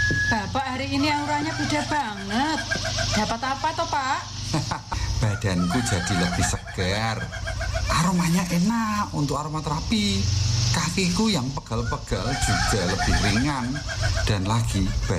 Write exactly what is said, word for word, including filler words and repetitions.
Bapak hari ini auranya beda banget. Dapat apa toh, Pak? Badanku jadi lebih segar. Aromanya enak untuk aromaterapi. Kakiku yang pegal-pegal juga lebih ringan. Dan lagi